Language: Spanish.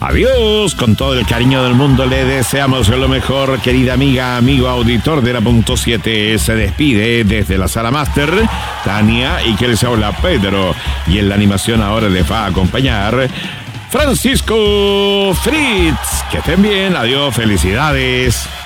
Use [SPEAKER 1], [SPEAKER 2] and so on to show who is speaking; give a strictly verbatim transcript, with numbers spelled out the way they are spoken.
[SPEAKER 1] Adiós, con todo el cariño del mundo le deseamos lo mejor, querida amiga, amigo auditor de la punto siete. Se despide desde la sala máster Tania y que les habla Pedro, y en la animación ahora les va a acompañar Francisco Fritz. Que estén bien, adiós, felicidades.